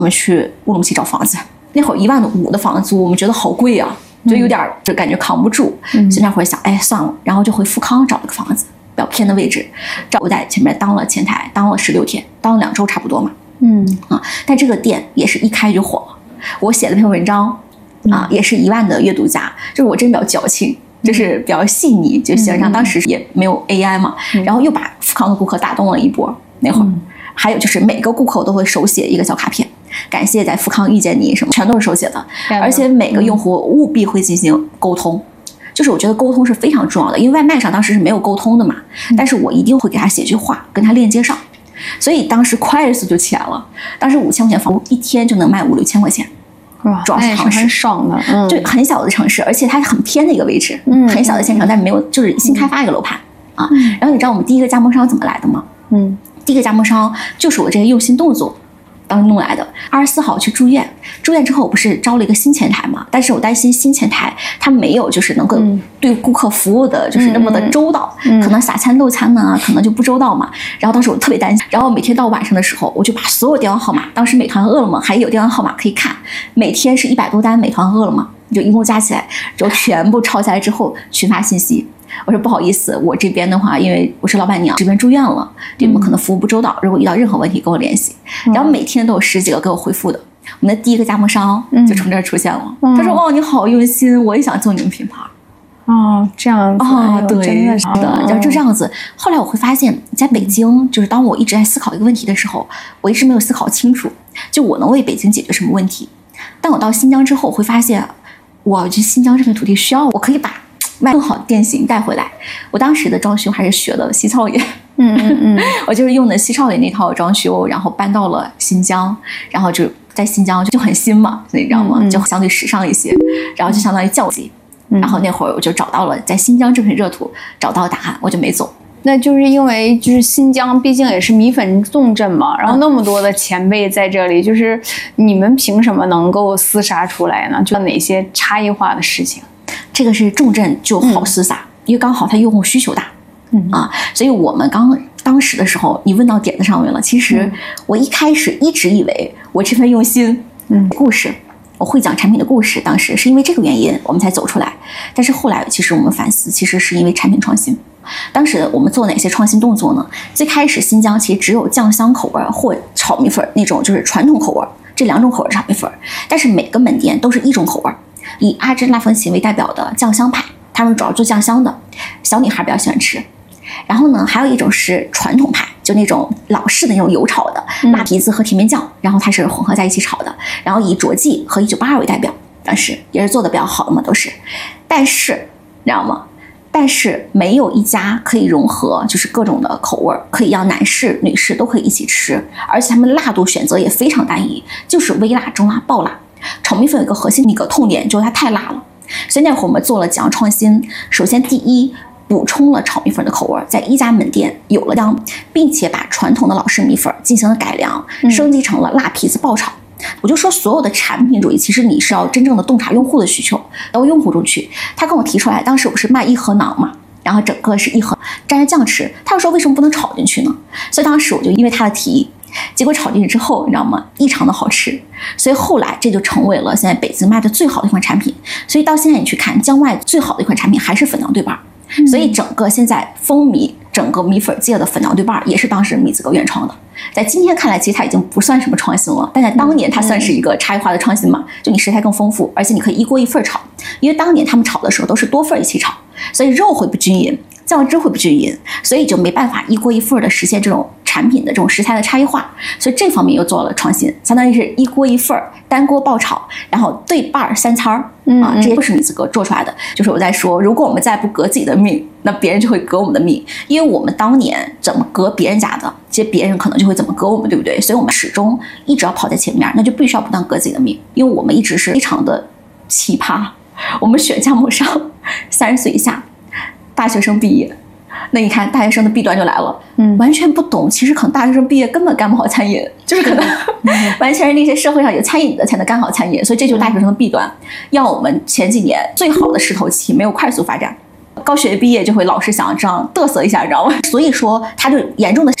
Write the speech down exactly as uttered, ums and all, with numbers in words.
我们去乌鲁木齐找房子，那会儿一万五的房租，我们觉得好贵啊，就有点就感觉扛不住，嗯、所以那会儿想，哎，算了，然后就回富康找了个房子，比较偏的位置，找我在前面当了前台，当了十六天，当了两周差不多嘛，嗯啊，但这个店也是一开就火了，我写了篇文章啊，也是一万的阅读价，就是我真的比较矫情。就是比较细腻，就基本上当时也没有 A I 嘛，嗯、然后又把富康的顾客打动了一波。那会儿，嗯、还有就是每个顾客我都会手写一个小卡片，感谢在富康遇见你什么，全都是手写的，而且每个用户务必会进行沟通。嗯、就是我觉得沟通是非常重要的，因为外卖上当时是没有沟通的嘛，嗯、但是我一定会给他写句话，跟他链接上，所以当时快速就起来了。当时五千块钱房租一天就能卖五六千块钱。 哇， 主要是城市很爽的， 嗯，对，很小的城市，而且它很偏的一个位置，嗯，很小的县城，但是没有，就是新开发一个楼盘、嗯、啊。然后你知道我们第一个加盟商怎么来的吗？嗯，第一个加盟商就是我这些用心动作当弄来的。二十四号去住院，住院之后我不是招了一个新前台嘛？但是我担心新前台他没有就是能够对顾客服务的就是那么的周到，嗯、可能撒餐漏餐呢，可能就不周到嘛。然后当时我特别担心，然后每天到晚上的时候，我就把所有电话号码，当时美团饿了么还有电话号码可以看，每天是一百多单美团饿了么，就一共加起来，就全部抄下来之后群发信息。我说不好意思，我这边的话，因为我是老板娘，这边住院了，对你们可能服务不周到，如果遇到任何问题跟我联系。嗯、然后每天都有十几个给我回复的，我们的第一个加盟商就从这儿出现了。嗯、他说：“哦，你好用心，我也想做你们品牌。” 哦，这样子啊、哦，对， 真的是的，然后就这样子。后来我会发现，在北京，就是当我一直在思考一个问题的时候，我一直没有思考清楚，就我能为北京解决什么问题。但我到新疆之后，我会发现，我这新疆这片土地需要，我可以把卖更好的店型带回来。我当时的装修还是学的西草野，嗯嗯嗯，我就是用的西草野那套装修，然后搬到了新疆，然后就在新疆就很新嘛，你知道吗？嗯、就相对时尚一些，然后就相当于教级。嗯、然后那会儿我就找到了在新疆这片热土找到答案，我就没走。 那就是因为就是新疆毕竟也是米粉重镇嘛，然后那么多的前辈在这里，就是你们凭什么能够厮杀出来呢？就哪些差异化的事情？ 这个是重镇就好厮杀，嗯、因为刚好它用户需求大，嗯啊，所以我们刚当时的时候，你问到点子上面了。其实我一开始一直以为我这份用心，嗯，故事。我会讲产品的故事，当时是因为这个原因我们才走出来。但是后来其实我们反思，其实是因为产品创新。当时我们做哪些创新动作呢？最开始新疆其实只有酱香口味或炒米粉那种就是传统口味，这两种口味炒米粉，但是每个门店都是一种口味，以阿芝辣风琴为代表的酱香派，他们主要做酱香的，小女孩比较喜欢吃。然后呢，还有一种是传统派，就那种老式的那种油炒的，辣皮子和甜面酱，然后它是混合在一起炒的，然后以卓记和一九八二为代表，但是也是做的比较好的嘛，都是。但是你知道吗？但是没有一家可以融合，就是各种的口味，可以让男士、女士都可以一起吃，而且他们辣度选择也非常单一，就是微辣、中辣、爆辣。炒米粉有一个核心一个痛点，就是它太辣了，所以那会儿我们做了几样创新。首先，第一，补充了炒米粉的口味，在一家门店有了这样，并且把传统的老式米粉进行了改良，升级成了辣皮子爆炒。嗯、我就说，所有的产品主义，其实你是要真正的洞察用户的需求，到用户中去。他跟我提出来，当时我是卖一盒馕嘛，然后整个是一盒蘸着酱吃，他就说为什么不能炒进去呢？所以当时我就因为他的提议，结果炒进去之后，你知道吗？异常的好吃，所以后来这就成为了现在北京卖的最好的一款产品。所以到现在你去看江外最好的一款产品还是粉馕对半。所以整个现在风靡整个米粉界的粉馕对半也是当时米子哥原创的，在今天看来其实它已经不算什么创新了，但在当年它算是一个差异化的创新嘛，就你食材更丰富，而且你可以一锅一份炒，因为当年他们炒的时候都是多份一起炒，所以肉会不均匀，酱汁会不均匀，所以就没办法一锅一份的实现这种产品的这种食材的差异化，所以这方面又做了创新，相当于是一锅一份单锅爆炒，然后对半三餐啊，这些都是米子哥做出来的。就是我在说，如果我们再不革自己的命，那别人就会革我们的命，因为我们当年怎么革别人家的，其实别人可能就会怎么革我们，对不对？所以我们始终一直要跑在前面，那就必须要不断革自己的命，因为我们一直是非常的奇葩。我们选加盟商三十岁以下，大学生毕业。那你看大学生的弊端就来了，嗯，完全不懂，其实可能大学生毕业根本干不好餐饮，就是可能完全是那些社会上有餐饮的才能干好餐饮，所以这就是大学生的弊端，让我们前几年最好的势头期没有快速发展，高学历毕业就会老是想这样嘚瑟一下，你知道吗？所以说他就严重的